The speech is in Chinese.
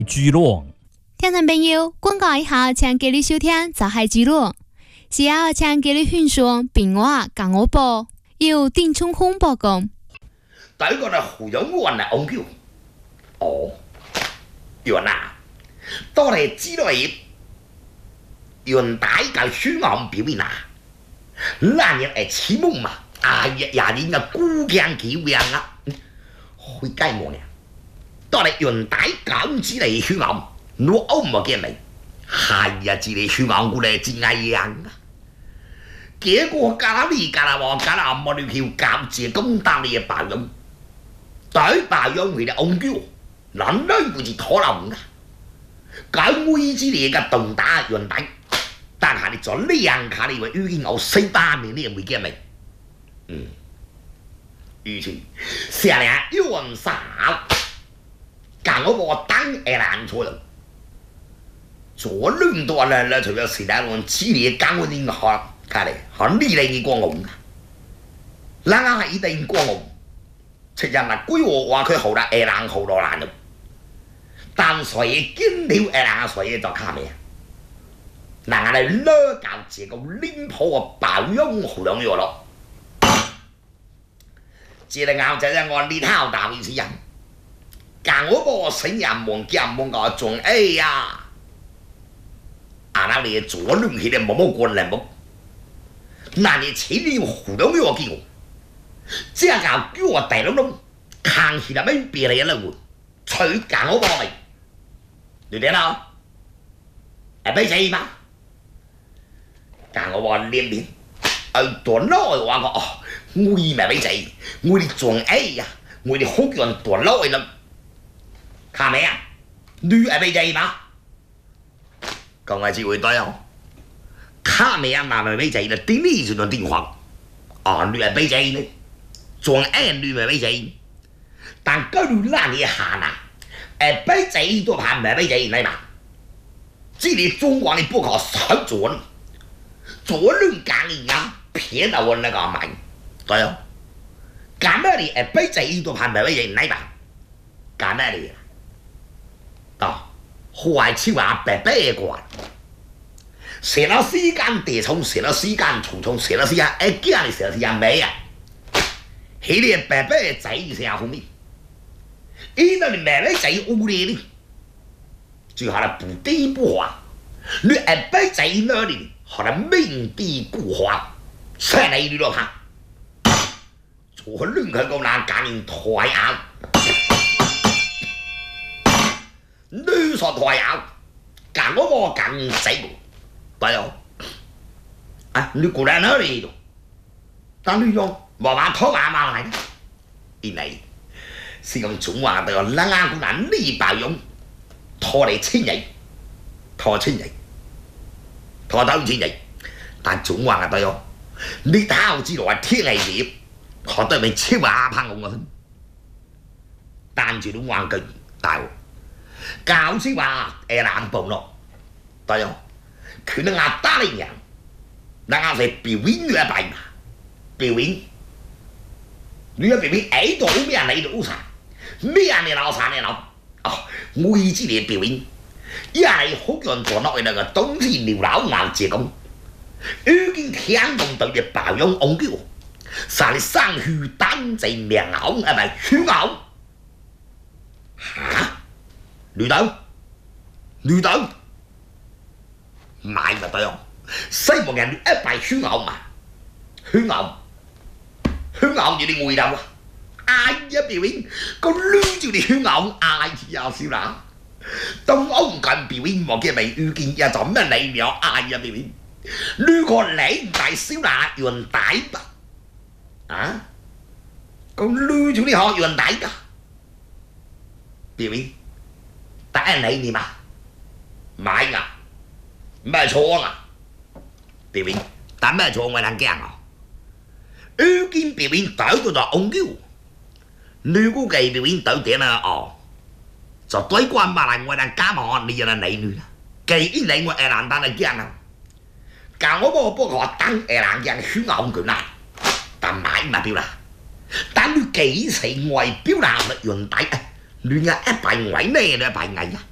聚落。 听众朋友，广告以后，请继续收听就系聚落。之后请继续欣赏平话讲我播，由丁春红播讲。 第一個咧，胡永雲啊，戇叫，哦，原來當你知道係原大嘅宣講表現啊，那人係似夢嘛，廿年嘅孤鏡橋樣啊，去街望呢，當你原大咁知你宣講，我歐唔見你，係啊，知你宣講過嚟真係樣啊。結果加你加啦我加啦冇你票夾住咁單你嘅白用。對白養佢哋戇叫，難得會是可能噶。搞每支你嘅動打原底，但係你做呢樣卡你話已經有400年呢個未見未？於是成日要人殺，搞我個當係難錯人。左輪到咧，除咗時代我知你搞嗰啲學卡嚟，學呢你過我噶，嗱係一定過我。出人啊，規劃話佢好啦，下人好多難咯。但誰見了下人誰就卡咩？嗱，我哋攞教這個拎破嘅保養好兩樣咯。這個咬仔我呢頭大意思人，但我個成人望見望個仲哎呀，那你左輪起嚟冇冇關聯冇？那你前面好兩樣見我。這個叫我大佬窿，看起來沒別人了我，吹講我幫你，你聽到？係俾錢嘛？但我話連連，多攞話個哦，我以為俾錢，我哋仲哎呀，我哋好叫人多攞啦，看咩啊？你係俾錢嘛？講話只會對哦，看咩啊？嗱咪俾錢啦，點呢就電話，哦，你係俾錢呢？仲愛女咪俾錢，但嗰度嗱你行啊，俾錢都怕唔係俾錢嚟嘛？即係中國你不可少做，做亂講一樣，騙到我那個買，對哦。幹咩你俾錢都怕唔係俾錢嚟嘛？幹咩你？哦，壞超話白白過，成日時間地衝，成日時間匆匆，成日時間驚你成日時間尾啊！佢哋白白仔成後面，因為你白白仔污劣呢，最後嚟不低不滑，你白白仔那裡可能命低不滑，上嚟你落下，做任何個難揀人抬眼，你說抬眼，揀我個揀仔個，對哦，啊你過來那裡，但你用。我話拖牙嘛嚟嘅，因為是咁總話對我冷眼姑娘呢包用，拖你千人，拖千人，拖到千人，但總話對我，你頭知道係天係點，我對咪超話拍我嘅，單住都話句大喎，教師話係難報咯，對我，佢哋壓打你人，那壓係表演嘅一嘛，表演。你要表演喺度咩人嚟到啥？咩人嚟鬧啥嚟鬧？哦，我意知你表演，一係好叫人做落去那個東西撩鬧硬接工，已經聽講到嘅保養戇叫，啥你生血單仔命咬係咪血咬？嚇？女鬥？女鬥？買咪對哦，西方人一擺血咬嘛，血咬。香港住啲外頭啊！哎呀表演，個攣住啲香港，哎呀少啦！東歐唔敢表演，我嘅未遇見一種咩理了，哎呀表演，呢個你唔大少啦，原大吧？啊？個攣住啲學原大噶表演，但係你點啊？買㗎，咩錯啊？表演，但咩錯我能驚啊？已經表演到到就戇叫，你估計表演到點啦？哦，就對關馬來我哋加埋你人嚟女啦，既然你我係難單嚟驚啊，但我不過當係難驚血咬佢啦，但買唔表啦，但你幾時外表啦原底，你一擺位呢你一擺藝啊？